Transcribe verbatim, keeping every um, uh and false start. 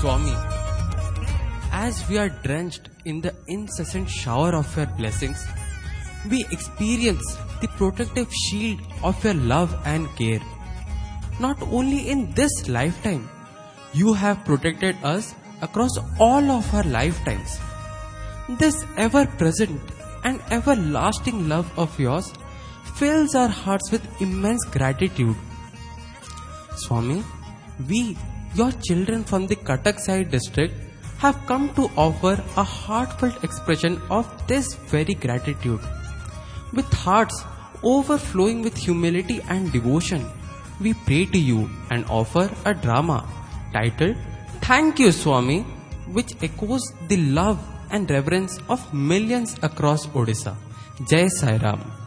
Swami, as we are drenched in the incessant shower of your blessings, we experience the protective shield of your love and care. Not only in this lifetime, you have protected us across all of our lifetimes. This ever-present and everlasting love of yours fills our hearts with immense gratitude. Swami, we, your children from the Cuttack Side district, have come to offer a heartfelt expression of this very gratitude. With hearts overflowing with humility and devotion, we pray to you and offer a drama titled Thank You Swami, which echoes the love and reverence of millions across Odisha. Jai Sai Ram.